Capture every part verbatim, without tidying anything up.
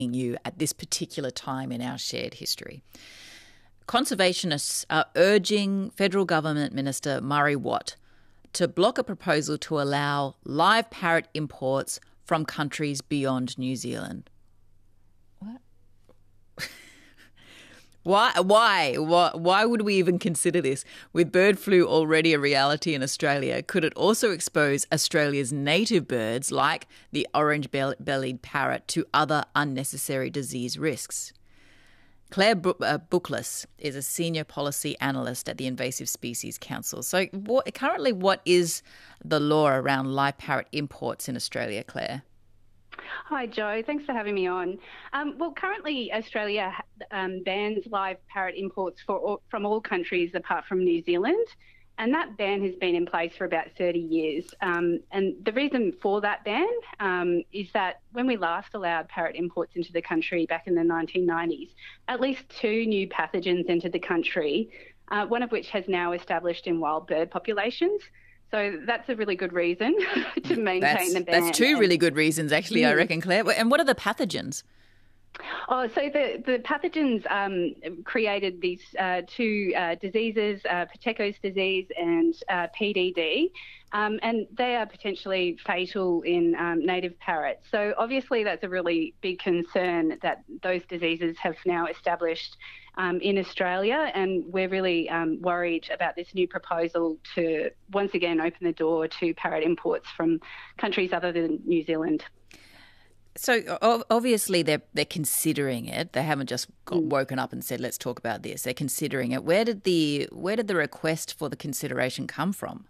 you at this particular time in our shared history. Conservationists are urging Federal Government Minister Murray Watt to block a proposal to allow live parrot imports from countries beyond New Zealand. What? Why? Why? Why? Why would we even consider this? With bird flu already a reality in Australia, could it also expose Australia's native birds, like the orange-bellied parrot, to other unnecessary disease risks? Claire Bookless is a senior policy analyst at the Invasive Species Council. So what, currently, what is the law around live parrot imports in Australia, Claire? Hi, Joe. Thanks for having me on. Um, well, currently Australia um, bans live parrot imports for all, from all countries apart from New Zealand, and that ban has been in place for about thirty years. Um, and the reason for that ban um, is that when we last allowed parrot imports into the country back in the nineteen nineties, at least two new pathogens entered the country, uh, one of which has now established in wild bird populations. So that's a really good reason to maintain that's, the ban. That's two really good reasons, actually, I reckon, Claire. And what are the pathogens? Oh, so the, the pathogens um, created these uh, two uh, diseases, uh, Pacheco's disease and uh, P D D, um, and they are potentially fatal in um, native parrots. So obviously that's a really big concern that those diseases have now established um, in Australia, and we're really um, worried about this new proposal to once again open the door to parrot imports from countries other than New Zealand. So obviously they're they're considering it. They haven't just got woken up and said, "Let's talk about this." They're considering it. Where did the where did the request for the consideration come from?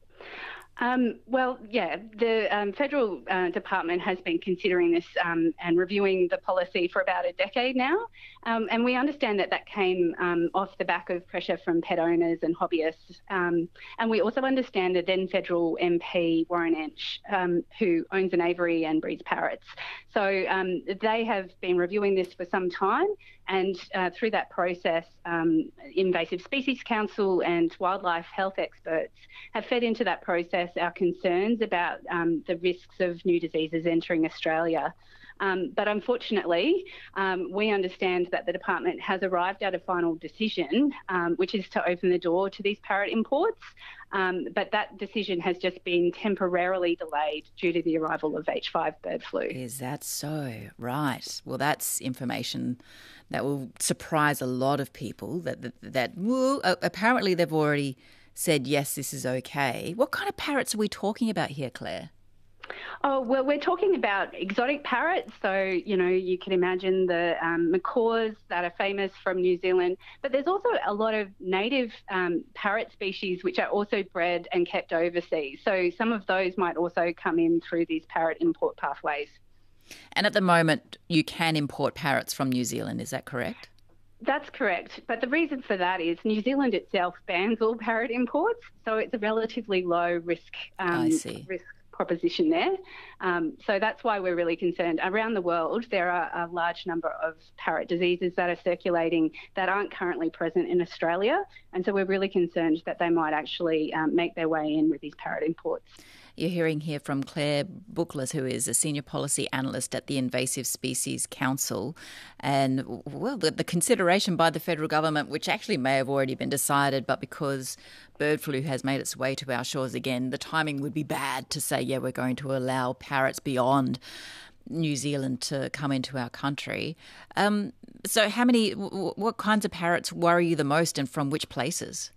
Um, well, yeah, the um, federal uh, department has been considering this um, and reviewing the policy for about a decade now, um, and we understand that that came um, off the back of pressure from pet owners and hobbyists. Um, and we also understand that then federal M P Warren Entsch, um, who owns an aviary and breeds parrots. So um, they have been reviewing this for some time, and uh, through that process, um, Invasive Species Council and wildlife health experts have fed into that process our concerns about um, the risks of new diseases entering Australia. Um, but unfortunately, um, we understand that the department has arrived at a final decision, um, which is to open the door to these parrot imports. Um, but that decision has just been temporarily delayed due to the arrival of H five bird flu. Is that so? Right. Well, that's information that will surprise a lot of people. That that, that well, apparently they've already said, yes, this is okay. What kind of parrots are we talking about here, Claire? Oh, well, we're talking about exotic parrots. So, you know, you can imagine the um, macaws that are famous from New Zealand. But there's also a lot of native um, parrot species which are also bred and kept overseas. So some of those might also come in through these parrot import pathways. And at the moment, you can import parrots from New Zealand. Is that correct? That's correct. But the reason for that is New Zealand itself bans all parrot imports. So it's a relatively low risk, um, I see. risk proposition there. Um, so that's why we're really concerned. Around the world, there are a large number of parrot diseases that are circulating that aren't currently present in Australia. And so we're really concerned that they might actually um, make their way in with these parrot imports. You're hearing here from Claire Bookless, who is a senior policy analyst at the Invasive Species Council. And, well, the, the consideration by the federal government, which actually may have already been decided, but because bird flu has made its way to our shores again, the timing would be bad to say, yeah, we're going to allow parrots beyond New Zealand to come into our country. Um, so how many, w- what kinds of parrots worry you the most, and from which places?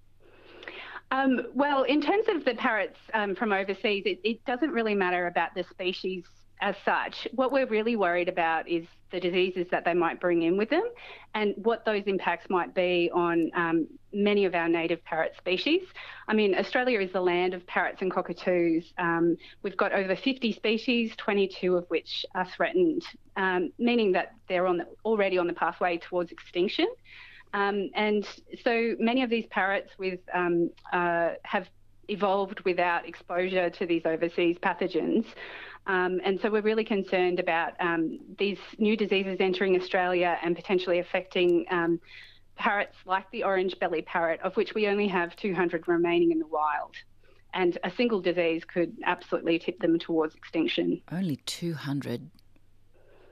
Um, well, in terms of the parrots um, from overseas, it, it doesn't really matter about the species as such. What we're really worried about is the diseases that they might bring in with them and what those impacts might be on um, many of our native parrot species. I mean, Australia is the land of parrots and cockatoos. Um, we've got over fifty species, twenty-two of which are threatened, um, meaning that they're on the, already on the pathway towards extinction. Um, and so many of these parrots with um, uh, have evolved without exposure to these overseas pathogens. Um, and so we're really concerned about um, these new diseases entering Australia and potentially affecting um, parrots like the orange-bellied parrot, of which we only have two hundred remaining in the wild. And a single disease could absolutely tip them towards extinction. Only two hundred?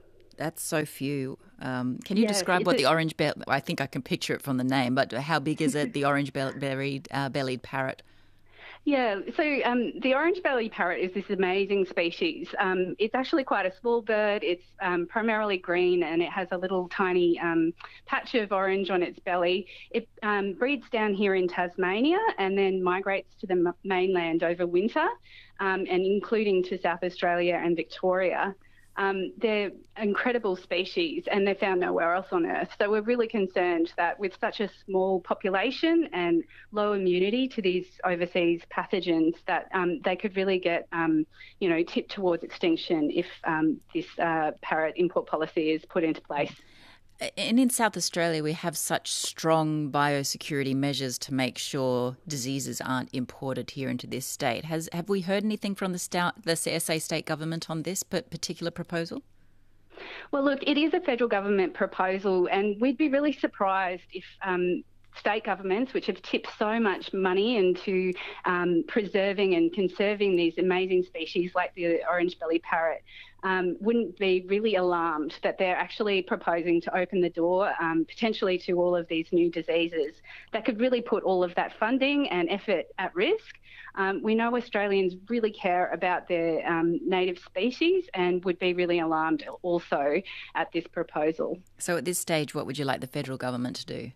That's so few. Um, can you Yeah, describe it's what a- the orange bell? I think I can picture it from the name, but how big is it? The orange bell- bellied uh, bellied parrot. Yeah, so um, the orange-bellied parrot is this amazing species. Um, it's actually quite a small bird. It's um, primarily green and it has a little tiny um, patch of orange on its belly. It um, breeds down here in Tasmania and then migrates to the m- mainland over winter, um, and including to South Australia and Victoria. Um, they're incredible species and they're found nowhere else on Earth. So we're really concerned that with such a small population and low immunity to these overseas pathogens that um, they could really get, um, you know, tipped towards extinction if um, this uh, parrot import policy is put into place. And in South Australia, we have such strong biosecurity measures to make sure diseases aren't imported here into this state. Has have we heard anything from the, stout, the S A state government on this particular proposal? Well, look, it is a federal government proposal, and we'd be really surprised if um, state governments, which have tipped so much money into um, preserving and conserving these amazing species like the orange-bellied parrot, um, wouldn't be really alarmed that they're actually proposing to open the door um, potentially to all of these new diseases that could really put all of that funding and effort at risk. Um, we know Australians really care about their um, native species and would be really alarmed also at this proposal. So at this stage, what would you like the federal government to do?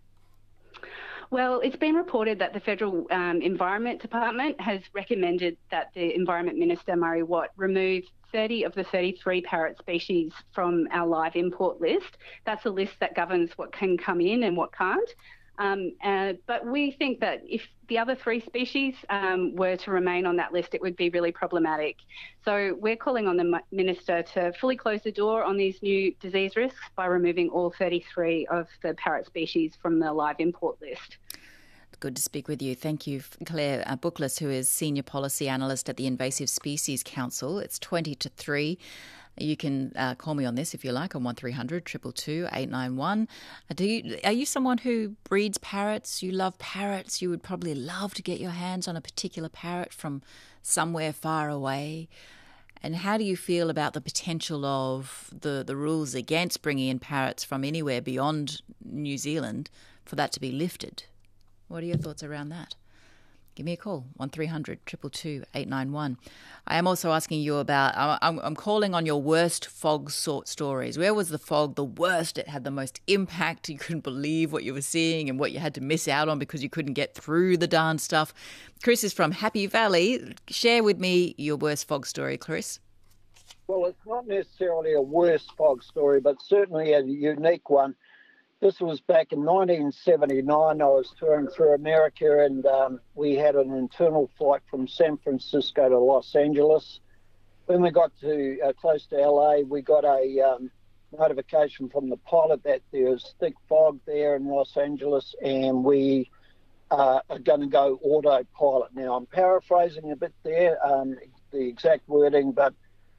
Well, it's been reported that the Federal um, Environment Department has recommended that the Environment Minister, Murray Watt, remove thirty of the thirty-three parrot species from our live import list. That's a list that governs what can come in and what can't. Um, uh, but we think that if the other three species um, were to remain on that list, it would be really problematic. So we're calling on the Minister to fully close the door on these new disease risks by removing all thirty-three of the parrot species from the live import list. Good to speak with you. Thank you, Claire uh, Bookless, who is Senior Policy Analyst at the Invasive Species Council. It's twenty to three. You can uh, call me on this if you like on one three hundred two two two eight nine one. Do you, are you someone who breeds parrots? You love parrots? You would probably love to get your hands on a particular parrot from somewhere far away. And how do you feel about the potential of the, the rules against bringing in parrots from anywhere beyond New Zealand for that to be lifted? What are your thoughts around that? Give me a call, one three hundred two two two eight nine one. I am also asking you about, I'm, I'm calling on your worst fog sort stories. Where was the fog the worst? It had the most impact. You couldn't believe what you were seeing and what you had to miss out on because you couldn't get through the darn stuff. Chris is from Happy Valley. Share with me your worst fog story, Chris. Well, it's not necessarily a worst fog story, but certainly a unique one. This was back in nineteen seventy-nine. I was touring through America and um, we had an internal flight from San Francisco to Los Angeles. When we got to uh, close to L A, we got a um, notification from the pilot that there was thick fog there in Los Angeles and we uh, are going to go autopilot. Now, I'm paraphrasing a bit there, um, the exact wording, but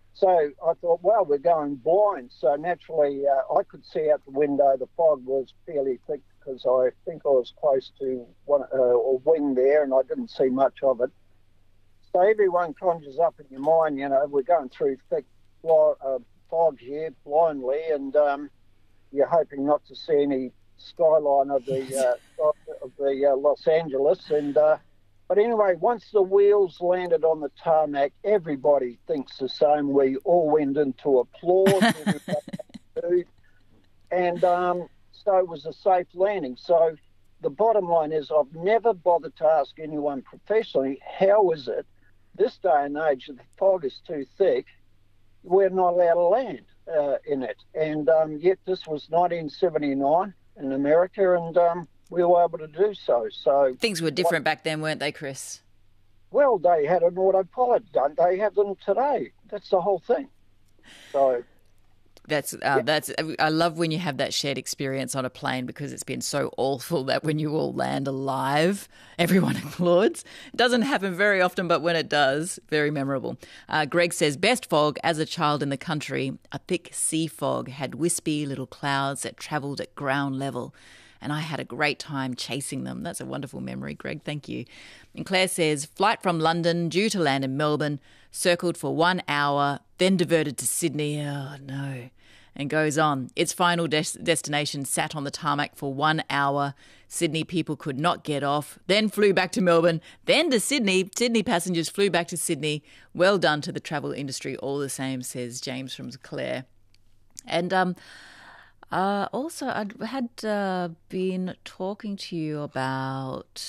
so I thought, well, we're going blind. So naturally, uh, I could see out the window. The fog was fairly thick because I think I was close to one uh, a wing there and I didn't see much of it. So everyone conjures up in your mind, you know, we're going through thick uh, fog here blindly and um, you're hoping not to see any skyline of the, uh, of the uh, Los Angeles. And uh, But anyway, once the wheels landed on the tarmac, everybody thinks the same. We all went into applause. and um, so it was a safe landing. So the bottom line is I've never bothered to ask anyone professionally, how is it this day and age, the fog is too thick, we're not allowed to land uh, in it. And um, yet this was nineteen seventy-nine in America and... Um, we were able to do so. So things were different what, back then, weren't they, Chris? Well, they had an autopilot done. They have them today. That's the whole thing. So that's uh, yeah. that's. I love when you have that shared experience on a plane because it's been so awful that when you all land alive, everyone applauds. It doesn't happen very often, but when it does, very memorable. Uh, Greg says, best fog as a child in the country, a thick sea fog had wispy little clouds that travelled at ground level. And I had a great time chasing them. That's a wonderful memory, Greg. Thank you. And Claire says, flight from London, due to land in Melbourne, circled for one hour, then diverted to Sydney. Oh, no. and goes on. Its final des- destination sat on the tarmac for one hour. Sydney people could not get off, then flew back to Melbourne, then to Sydney. Sydney passengers flew back to Sydney. Well done to the travel industry all the same, says James from Clare. And um, uh, also, I had uh, been talking to you about...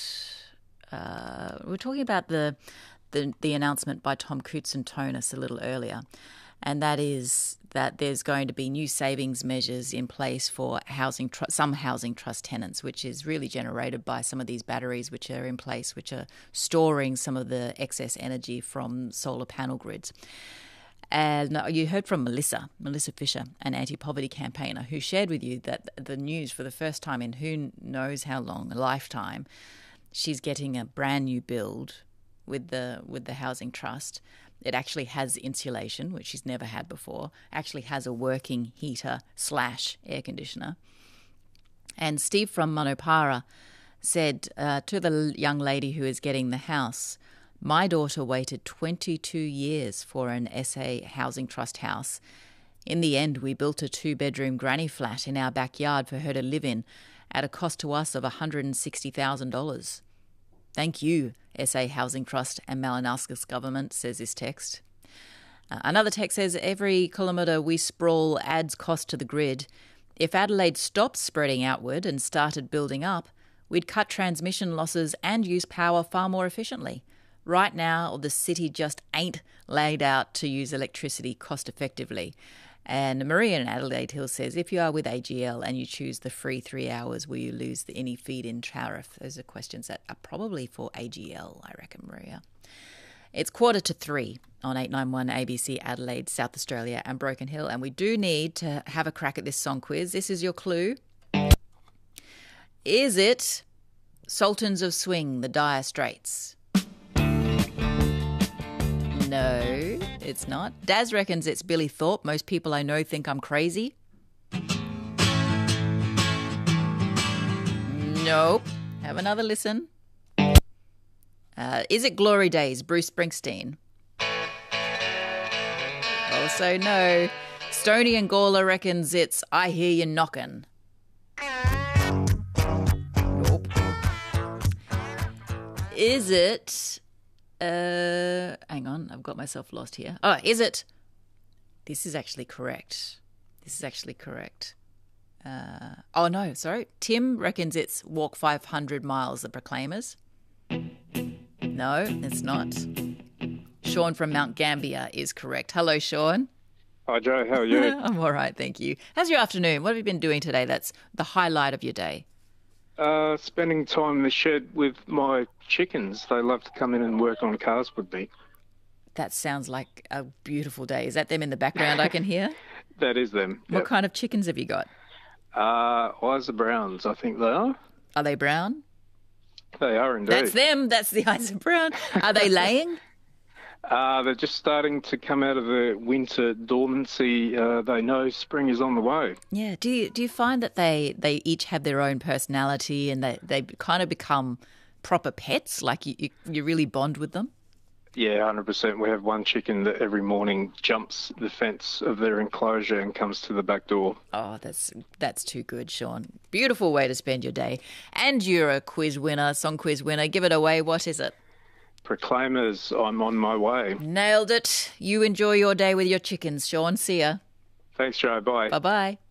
Uh, we were talking about the, the, the announcement by Tom Koutsantonis a little earlier, and that is that there's going to be new savings measures in place for housing tr- some housing trust tenants, which is really generated by some of these batteries which are in place, which are storing some of the excess energy from solar panel grids. And you heard from Melissa, Melissa Fisher, an anti-poverty campaigner, who shared with you that the news for the first time in who knows how long, a lifetime, she's getting a brand new build with the with the housing trust. It actually has insulation, which she's never had before, actually has a working heater slash air conditioner. And Steve from Manopara said uh, to the young lady who is getting the house, my daughter waited twenty-two years for an S A Housing Trust house. In the end, we built a two-bedroom granny flat in our backyard for her to live in at a cost to us of one hundred sixty thousand dollars. Thank you, S A Housing Trust and Malinauskas government, says this text. Uh, another text says, every kilometre we sprawl adds cost to the grid. If Adelaide stopped spreading outward and started building up, we'd cut transmission losses and use power far more efficiently. Right now, the city just ain't laid out to use electricity cost effectively. And Maria in Adelaide Hill says, if you are with A G L and you choose the free three hours, will you lose the, any feed-in tariff? Those are questions that are probably for A G L, I reckon, Maria. It's quarter to three on eight ninety-one A B C Adelaide, South Australia and Broken Hill. And we do need to have a crack at this song quiz. This is your clue. Is it Sultans of Swing, the Dire Straits? No, it's not. Daz reckons it's Billy Thorpe. Most people I know think I'm crazy. Nope. Have another listen. Uh, is it Glory Days, Bruce Springsteen? Also no. Stoney and Gawler reckons it's I Hear You Knockin'. Nope. Is it... Uh, hang on, I've got myself lost here. Oh, is it? This is actually correct. This is actually correct. Uh, oh, no, sorry. Tim reckons it's Walk five hundred miles, the Proclaimers. No, it's not. Sean from Mount Gambier is correct. Hello, Sean. Hi, Joe. How are you? I'm all right, thank you. How's your afternoon? What have you been doing today? That's the highlight of your day. Uh, spending time in the shed with my chickens. They love to come in and work on cars with me. That sounds like a beautiful day. Is that them in the background I can hear? That is them. What yep. kind of chickens have you got? Uh, Isa Browns, I think they are. Are they brown? They are indeed. That's them. That's the Isa Brown. Are they laying? Uh, they're just starting to come out of the winter dormancy. Uh, they know spring is on the way. Yeah. Do you do you find that they, they each have their own personality and they, they kind of become proper pets? Like you, you, you really bond with them? Yeah, one hundred percent. We have one chicken that every morning jumps the fence of their enclosure and comes to the back door. Oh, that's that's too good, Sean. Beautiful way to spend your day. And you're a quiz winner, song quiz winner. Give it away. What is it? Proclaimers, I'm on my way. Nailed it. You enjoy your day with your chickens, Sean. See ya. Thanks, Joe. Bye. Bye-bye.